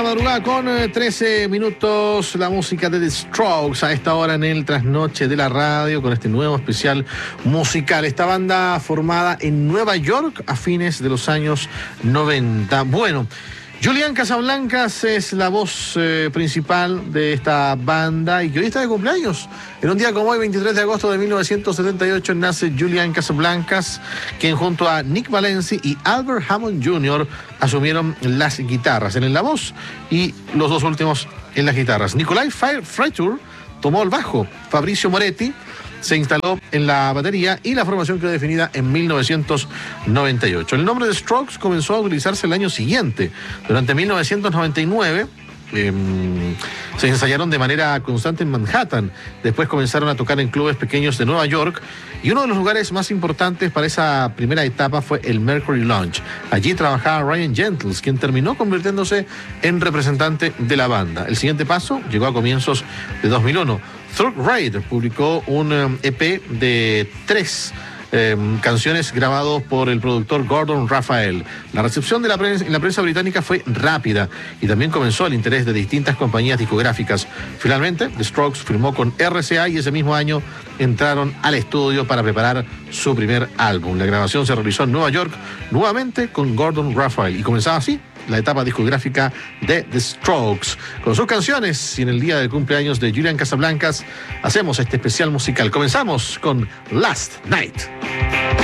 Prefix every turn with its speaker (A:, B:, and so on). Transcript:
A: la madrugada con 13 minutos, la música de The Strokes a esta hora en el trasnoche de la radio con este nuevo especial musical. Esta banda formada en Nueva York a fines de los años 90. Bueno, Julian Casablancas es la voz principal de esta banda y que hoy está de cumpleaños. En un día como hoy, 23 de agosto de 1978, nace Julian Casablancas, quien junto a Nick Valenci y Albert Hammond Jr. asumieron las guitarras, él en la voz y los dos últimos en las guitarras. Nicolai Freitur tomó el bajo, Fabricio Moretti se instaló en la batería y la formación quedó definida en 1998. El nombre de Strokes comenzó a utilizarse el año siguiente. Durante 1999 se ensayaron de manera constante en Manhattan. Después comenzaron a tocar en clubes pequeños de Nueva York y uno de los lugares más importantes para esa primera etapa fue el Mercury Lounge. Allí trabajaba Ryan Gentles, quien terminó convirtiéndose en representante de la banda. El siguiente paso llegó a comienzos de 2001. Third Raid publicó un EP de 3 canciones grabados por el productor Gordon Raphael. La recepción de en la prensa británica fue rápida y también comenzó el interés de distintas compañías discográficas. Finalmente, The Strokes firmó con RCA y ese mismo año entraron al estudio para preparar su primer álbum. La grabación se realizó en Nueva York, nuevamente con Gordon Raphael, y comenzaba así la etapa discográfica de The Strokes. Con sus canciones y en el día del cumpleaños de Julian Casablancas hacemos este especial musical. Comenzamos con Last Night.